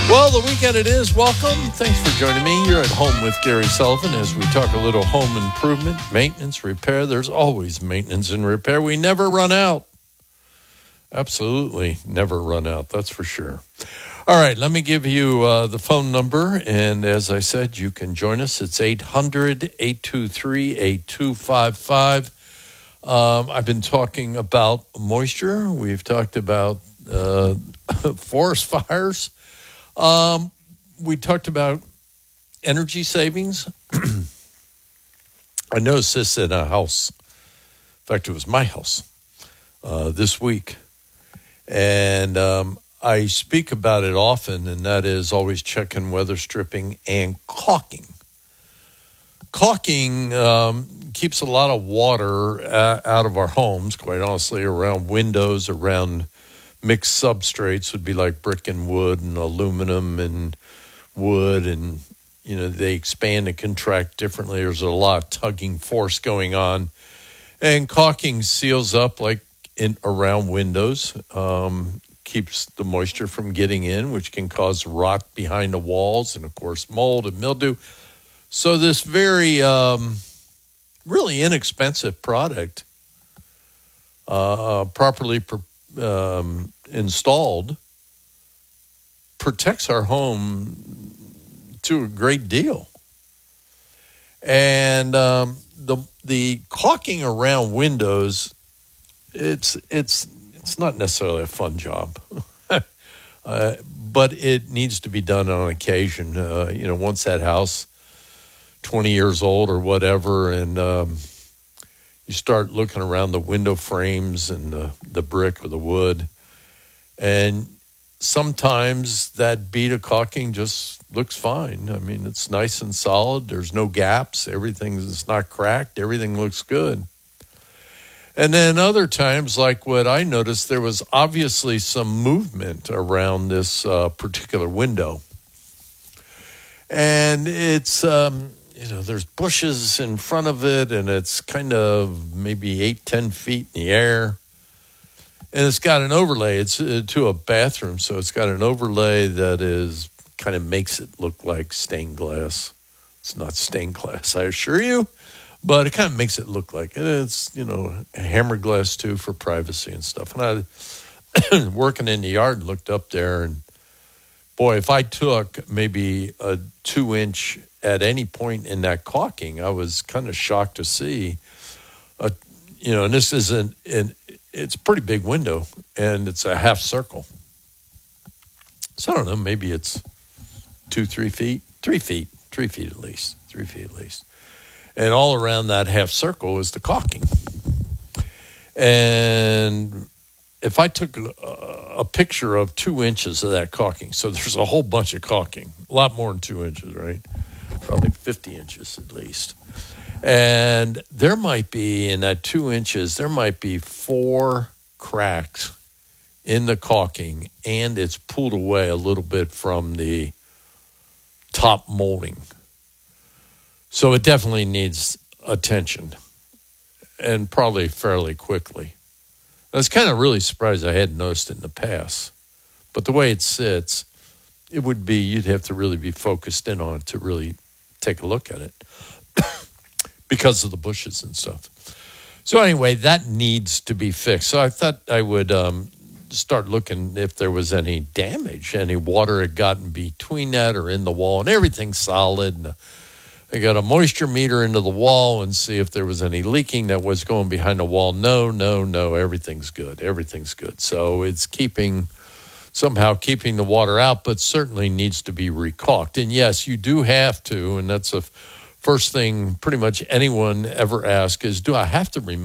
Well, the weekend it is. Welcome. Thanks for joining me. You're at home with Gary Sullivan as we talk a little home improvement, maintenance, repair. There's always maintenance and repair. We never run out. Absolutely never run out. That's for sure. All right, let me give you the phone number. And as I said, you can join us. It's 800-823-8255. I've been talking about moisture. We've talked about forest fires. We talked about energy savings. I noticed this in a house. In fact, it was my house this week. And I speak about it often, and that is always checking weather stripping and caulking. Caulking keeps a lot of water out of our homes, quite honestly, around windows, around mixed substrates would be like brick and wood and aluminum and wood, and they expand and contract differently. There's a lot of tugging force going on, and caulking seals up like around windows, keeps the moisture from getting in, which can cause rot behind the walls and of course mold and mildew. So this very really inexpensive product, properly installed, protects our home to a great deal. And the caulking around windows, it's not necessarily a fun job, but it needs to be done on occasion. Once that house 20 years old or whatever, and you start looking around the window frames and the brick or the wood, and sometimes that bead of caulking just looks fine. I mean, it's nice and solid. There's no gaps. Everything's not cracked. Everything looks good. And then other times, like what I noticed, there was obviously some movement around this particular window. And it's, there's bushes in front of it, and it's kind of maybe 8-10 feet in the air. And it's got an overlay. It's to a bathroom, so it's got an overlay that is kind of makes it look like stained glass. It's not stained glass, I assure you, but it kind of makes it look like it. It's, hammer glass, too, for privacy and stuff. And I, working in the yard, looked up there, and boy, if I took maybe a 2-inch at any point in that caulking, I was kind of shocked to see, and this isn't, it's a pretty big window, and it's a half circle. So I don't know, maybe it's 3 feet at least. And all around that half circle is the caulking. And if I took a picture of 2 inches of that caulking, so there's a whole bunch of caulking, a lot more than 2 inches, right? Probably 50 inches at least. And there might be, in that 2 inches, there might be 4 cracks in the caulking, and it's pulled away a little bit from the top molding. So it definitely needs attention, and probably fairly quickly. I was kind of really surprised I hadn't noticed it in the past. But the way it sits, it would be, you'd have to really be focused in on it to really take a look at it because of the bushes and stuff. So anyway, that needs to be fixed. So I thought I would start looking if there was any damage, any water had gotten between that or in the wall, and everything's solid. And I got a moisture meter into the wall and see if there was any leaking that was going behind the wall. No, everything's good. Everything's good. So it's somehow keeping the water out, but certainly needs to be recaulked. And yes, you do have to, and that's the first thing pretty much anyone ever asks is, do I have to remove